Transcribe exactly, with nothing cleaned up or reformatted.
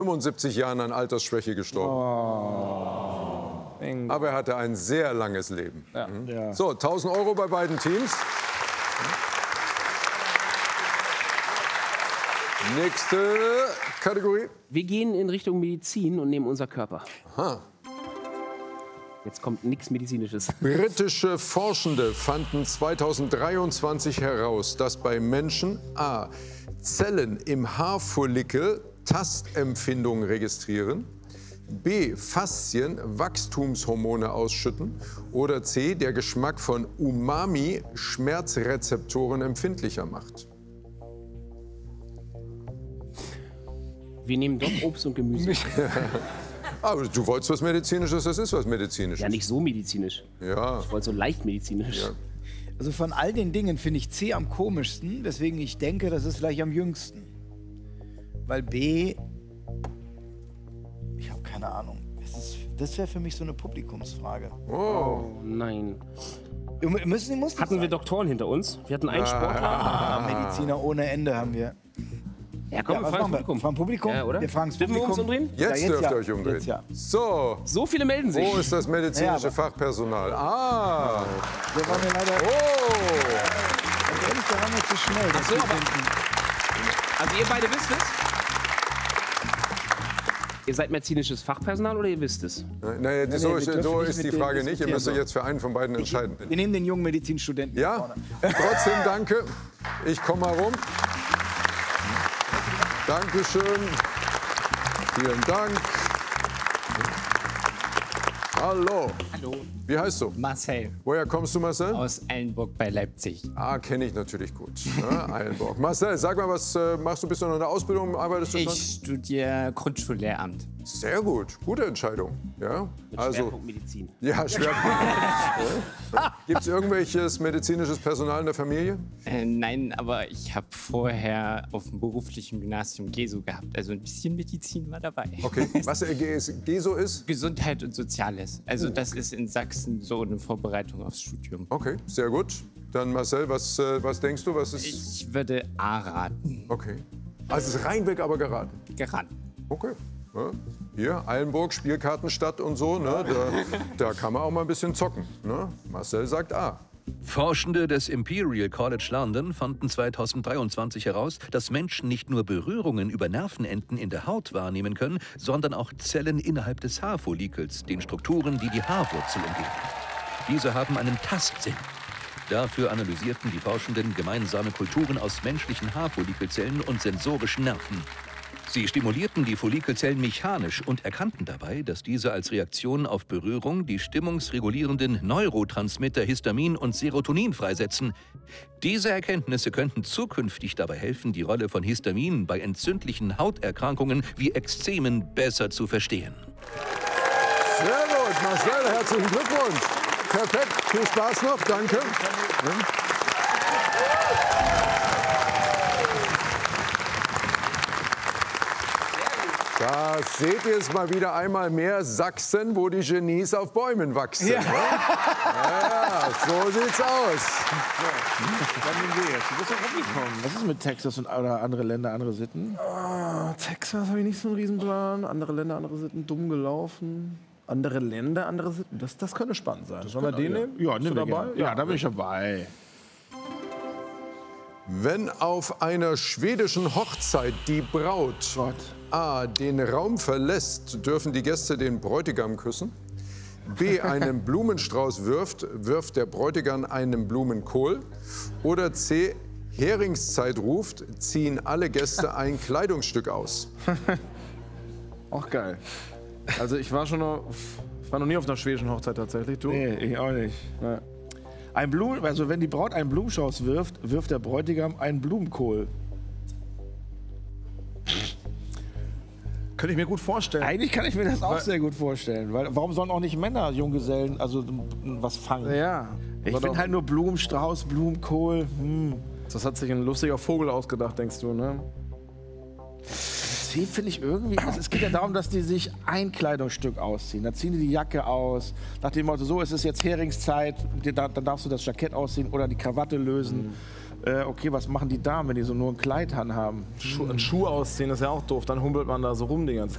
fünfundsiebzig Jahren an Altersschwäche gestorben. Oh. Aber er hatte ein sehr langes Leben. Ja. Mhm. Ja. So, tausend Euro bei beiden Teams. Nächste Kategorie. Wir gehen in Richtung Medizin und nehmen unser Körper. Aha. Jetzt kommt nichts Medizinisches. Britische Forschende fanden zweitausenddreiundzwanzig heraus, dass bei Menschen a. Zellen im Haarfollikel Tastempfindungen registrieren, b. Faszien Wachstumshormone ausschütten oder c. der Geschmack von Umami Schmerzrezeptoren empfindlicher macht. Wir nehmen doch Obst und Gemüse. Aber du wolltest was Medizinisches, das ist was Medizinisches. Ja, nicht so medizinisch. Ja. Ich wollte so leicht medizinisch. Ja. Also von all den Dingen finde ich C am komischsten, deswegen ich denke, das ist vielleicht am jüngsten. Weil B, ich habe keine Ahnung. Es ist, das wäre für mich so eine Publikumsfrage. Oh. Oh nein. Wir müssen, muss Hatten wir Doktoren hinter uns? Wir hatten einen Sportler. Ah, Mediziner ohne Ende haben wir. Ja, komm, Ja, wir was fragen machen wir? Publikum. Fragen Publikum? Ja, oder? Wir fragen das Dürfen wir uns Publikum. umdrehen? Jetzt, Ja, jetzt dürft ja. ihr euch umdrehen. Jetzt ja. So, So viele melden sich. wo ist das medizinische Ja, aber- Fachpersonal? Ah. Wir waren ja leider. Oh. Also ehrlich, da waren wir zu schnell. Das so, zu aber- finden. Also ihr beide wisst es? Ihr seid medizinisches Fachpersonal oder ihr wisst es? Naja, nee, so wir ist, dürfen so nicht ist mit die denen Frage nicht. Ihr diskutieren, müsst euch so. jetzt für einen von beiden entscheiden. Wir nehmen den jungen Medizinstudenten hier Ja? vorne. Trotzdem danke. Ich komme mal rum. Dankeschön. Vielen Dank. Hallo. Hallo, Wie heißt du? Marcel Woher kommst du, Marcel? aus Eilenburg bei Leipzig. Ah, kenne ich natürlich gut. Ja, Eilenburg. Marcel, sag mal, was äh, machst du? Bist du noch in der Ausbildung? Arbeitest du schon? Ich studiere Grundschullehramt. Sehr gut. Gute Entscheidung. Ja, Mit also. Schwerpunkt Medizin. Ja, Schwerpunkt. Gibt es irgendwelches medizinisches Personal in der Familie? Äh, nein, aber ich habe vorher auf dem beruflichen Gymnasium GESO gehabt. Also ein bisschen Medizin war dabei. Okay. Was äh, GESO ist? Gesundheit und Soziales. Also das ist in Sachsen so eine Vorbereitung aufs Studium. Okay, sehr gut. Dann Marcel, was, äh, was denkst du? Was ist? Ich würde A raten. Okay. Also es ist reinweg aber geraten. Geraten. Okay. Ja. Hier, Eilenburg, Spielkartenstadt und so, ne? da, da kann man auch mal ein bisschen zocken. Ne? Marcel sagt A. Forschende des Imperial College London fanden zweitausenddreiundzwanzig heraus, dass Menschen nicht nur Berührungen über Nervenenden in der Haut wahrnehmen können, sondern auch Zellen innerhalb des Haarfollikels, den Strukturen, die die Haarwurzel umgeben. Diese haben einen Tastsinn. Dafür analysierten die Forschenden gemeinsame Kulturen aus menschlichen Haarfollikelzellen und sensorischen Nerven. Sie stimulierten die Follikelzellen mechanisch und erkannten dabei, dass diese als Reaktion auf Berührung die stimmungsregulierenden Neurotransmitter Histamin und Serotonin freisetzen. Diese Erkenntnisse könnten zukünftig dabei helfen, die Rolle von Histamin bei entzündlichen Hauterkrankungen wie Ekzemen besser zu verstehen. Sehr gut, Marcel, herzlichen Glückwunsch. Perfekt, viel Spaß noch, danke. Da seht ihr es mal wieder einmal mehr Sachsen, wo die Genies auf Bäumen wachsen. Ja, ne? Ja, so sieht's aus. Dann nehmen wir jetzt. Du bist doch rumgekommen. Was ist mit Texas und oder andere Länder, andere Sitten? Ah, Texas habe ich nicht so einen Riesenplan. Andere Länder, andere Sitten, dumm gelaufen. Andere Länder, andere Sitten. Das, das könnte spannend sein. Sollen wir den nehmen? Ja, nimm dabei. Ja, ja, da bin ich dabei. Wenn auf einer schwedischen Hochzeit die Braut Gott. A. den Raum verlässt, dürfen die Gäste den Bräutigam küssen. B. einen Blumenstrauß wirft, wirft der Bräutigam einen Blumenkohl. Oder C. Heringszeit ruft, ziehen alle Gäste ein Kleidungsstück aus. Auch geil. Also ich war schon noch, ich war noch nie auf einer schwedischen Hochzeit tatsächlich. Du? Nee, ich auch nicht. Ja. Ein Blumen, also wenn die Braut einen Blumenstrauß wirft, wirft der Bräutigam einen Blumenkohl. Könnte ich mir gut vorstellen. Eigentlich kann ich mir das auch Weil- sehr gut vorstellen. Weil, warum sollen auch nicht Männer, Junggesellen, also was fangen? Ja. Ich finde halt nur Blumenstrauß, Blumenkohl. Hm. Das hat sich ein lustiger Vogel ausgedacht, denkst du, ne? C finde ich irgendwie. Es geht ja darum, dass die sich ein Kleidungsstück ausziehen. Dann ziehen die die Jacke aus. Nach dem Motto, so, es ist jetzt Heringszeit, dann darfst du das Jackett ausziehen oder die Krawatte lösen. Mhm. Äh, okay, was machen die Damen, wenn die so nur ein Kleid anhaben? Schu einen Schuh ausziehen ist ja auch doof. Dann humpelt man da so rum die ganze